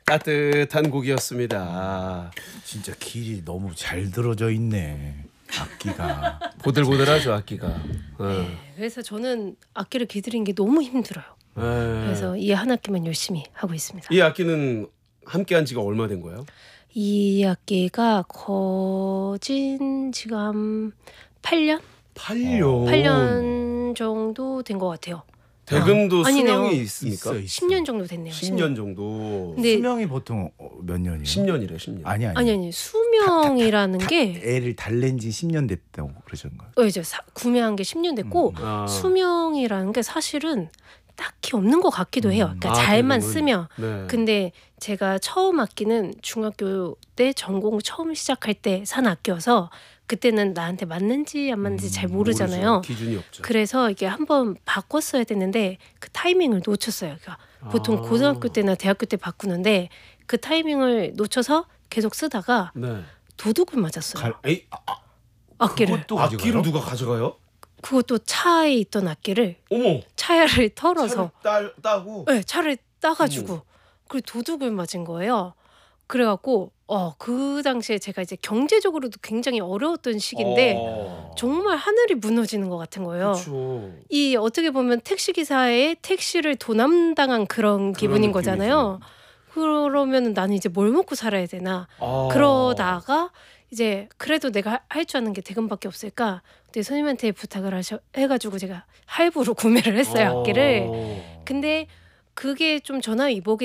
따뜻한 곡이었습니다. 진짜 길이 너무 잘 들어져 있네. 악기가 보들보들하죠 악기가. 네, 그래서 저는 악기를 기다리는 게 너무 힘들어요. 그래서 이 한 학기만 열심히 하고 있습니다. 이 악기는 함께한 지가 얼마 된 거예요? 이 악기가 거진 지금 한 8년? 8년 정도 된 것 같아요. 대금도 아니네요. 수명이 있습니까? 있어. 10년 정도 됐네요. 10년 정도. 근데 수명이 보통 몇 년이에요? 10년이래 10년. 아니 수명이라는 게 애를 달랜 지 10년 됐다고 그러셨는가요? 이제 구매한 게 10년 됐고 수명이라는 게 사실은 딱히 없는 것 같기도 해요. 그러니까 잘만 대부분. 쓰면. 네. 근데 제가 처음 악기는 중학교 때 전공 처음 시작할 때 산 악기여서 그때는 나한테 맞는지 안 맞는지 잘 모르잖아요. 모르죠. 기준이 없죠. 그래서 이게 한번 바꿨어야 되는데 그 타이밍을 놓쳤어요. 그러니까 보통 고등학교 때나 대학교 때 바꾸는데 그 타이밍을 놓쳐서 계속 쓰다가 네. 도둑을 맞았어요. 에이, 악기를. 그것도 악기를 누가 가져가요? 그것도 차에 있던 악기를 어머. 차를 털어서 따고. 네, 차를 따가지고 그리고 도둑을 맞은 거예요. 그래갖고 그 당시에 제가 이제 경제적으로도 굉장히 어려웠던 시기인데 정말 하늘이 무너지는 것 같은 거예요. 그렇죠. 이 어떻게 보면 택시 기사의 택시를 도남당한 그런 기분인 느낌이죠. 거잖아요. 그러면 나는 이제 뭘 먹고 살아야 되나. 그러다가 이제 그래도 내가 할 줄 아는 게 대금밖에 없을까. 근데 선생님한테 부탁을 해가지고 제가 할부로 구매를 했어요 악기를. 근데 그게 좀 전화위복이